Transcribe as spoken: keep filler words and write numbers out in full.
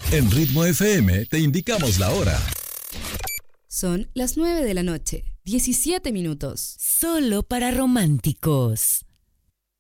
En Ritmo F M te indicamos la hora. Son las nueve de la noche, diecisiete minutos. Solo para románticos.